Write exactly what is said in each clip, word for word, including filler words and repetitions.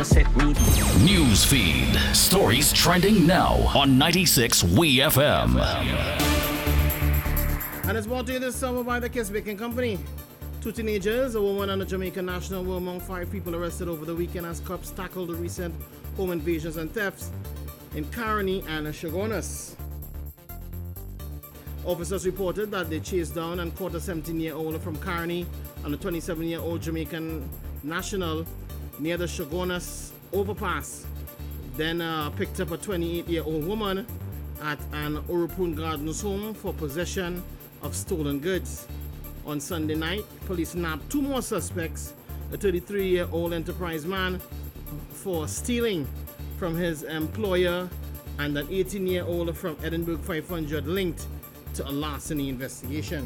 you set me. News feed. Stories trending now on ninety-six W E F M. And it's brought to you this summer by the Kiss Baking Company. Two teenagers, a woman and a Jamaican national, were among five people arrested over the weekend as cops tackled the recent home invasions and thefts in Caroni and Chaguanas. Officers reported that they chased down and caught a seventeen-year-old from Caroni and a twenty-seven-year-old Jamaican national near the Chaguanas overpass. Then uh, picked up a twenty-eight-year-old woman at an Urupun Gardens home for possession of stolen goods. On Sunday night, police nabbed two more suspects, a thirty-three-year-old Enterprise man for stealing from his employer and an eighteen-year-old from Edinburgh five hundred linked to a larceny investigation.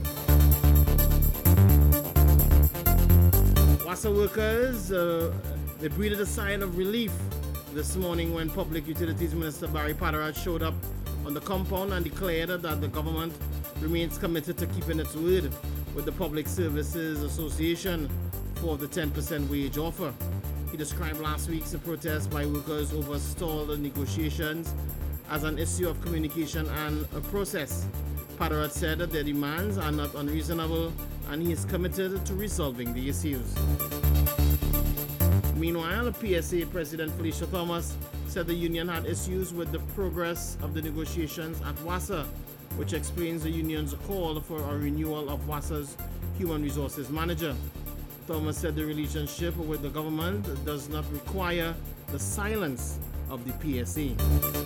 WASA workers, uh, they breathed a sigh of relief this morning when Public Utilities Minister Barry Patterath showed up on the compound and declared that the government remains committed to keeping its word with the Public Services Association for the ten percent wage offer. He described last week's protest by workers over stalled negotiations as an issue of communication and a process. Patterath said that their demands are not unreasonable and he is committed to resolving the issues. Meanwhile, P S A President Felicia Thomas said the union had issues with the progress of the negotiations at WASA, which explains the union's call for a renewal of WASA's human resources manager. Thomas said the relationship with the government does not require the silence of the P S A.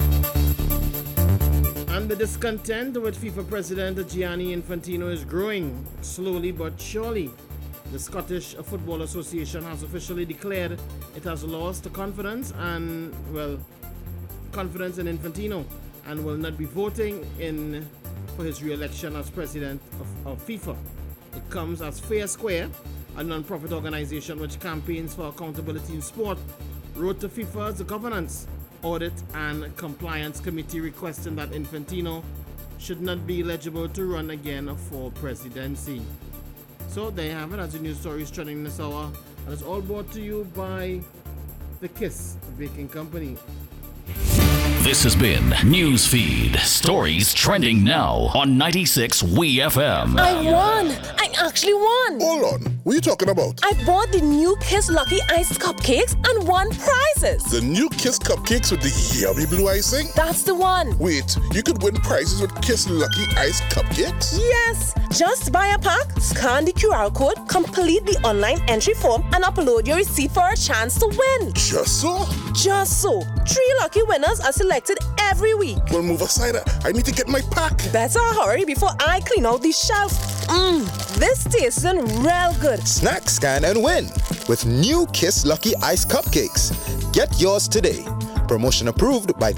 And the discontent with FIFA President Gianni Infantino is growing, slowly but surely. The Scottish Football Association has officially declared it has lost confidence and, well, confidence in Infantino and will not be voting in for his re-election as president of, of FIFA. It comes as Fair Square, a non-profit organization which campaigns for accountability in sport, wrote to FIFA's Governance, Audit and Compliance Committee requesting that Infantino should not be eligible to run again for presidency. So there you have it, as the news story is trending this hour, and it's all brought to you by the Kiss Baking Company. This has been Newsfeed. Stories trending now on ninety-six W E F M. I won! I actually won! Hold on. What are you talking about? I bought the new Kiss Lucky Iced Cupcakes and won prizes. The new Kiss Cupcakes with the yummy blue icing? That's the one. Wait, you could win prizes with Kiss Lucky Iced Cupcakes? Yes! Just buy a pack, scan the Q R code, complete the online entry form, and upload your receipt for a chance to win. Just so? Just so. Three lucky winners are selected every week. Well, move aside. I need to get my pack. Better hurry before I clean out the shelf. Mmm, this tastes real good. Snack, scan, and win with new Kiss Lucky Ice Cupcakes. Get yours today. Promotion approved by the